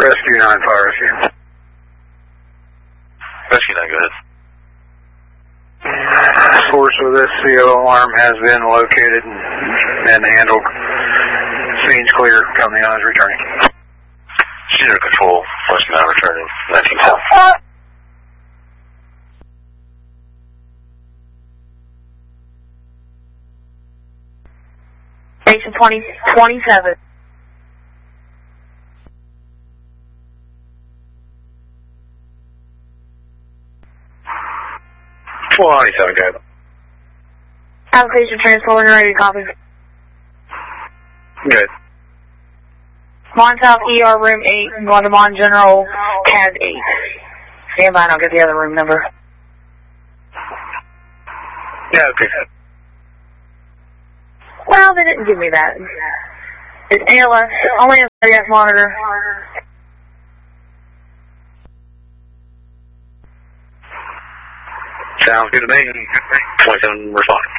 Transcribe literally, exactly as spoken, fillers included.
Rescue nine, fire rescue. Rescue nine, go ahead. Source of this C O alarm has been located and, and handled. Scene's clear. Company nine is returning. Cedar Control, Rescue nine returning, nineteen ten. Station twenty twenty-seven. twenty-seven, go ahead. Application transport ready to copy. Good. Mon South E R room eight, going to Mon General C A D eight. Stand by and I'll get the other room number. Yeah, okay. Well, they didn't give me that. It's A L S, only a V F monitor. Sounds good to me. twenty-seven responding.